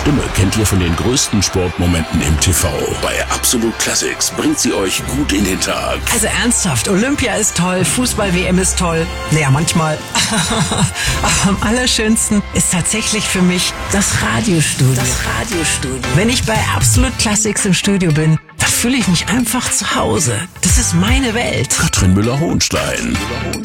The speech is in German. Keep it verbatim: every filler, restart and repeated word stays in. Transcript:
Stimme kennt ihr von den größten Sportmomenten im T V. Bei Absolut Classics bringt sie euch gut in den Tag. Also ernsthaft, Olympia ist toll, Fußball-W M ist toll. Naja, manchmal. Aber am allerschönsten ist tatsächlich für mich das Radiostudio. Das Radiostudio. Wenn ich bei Absolut Classics im Studio bin, da fühle ich mich einfach zu Hause. Das ist meine Welt. Katrin Müller-Hohenstein.